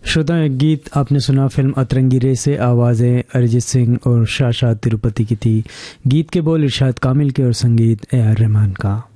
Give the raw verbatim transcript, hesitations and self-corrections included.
श्रोता, एक गीत आपने सुना फिल्म अतरंगी रे से। आवाज़ें अरिजीत सिंह और शाशाद तिरुपति की थी। गीत के बोल इरशाद कामिल के और संगीत ए आर रहमान का।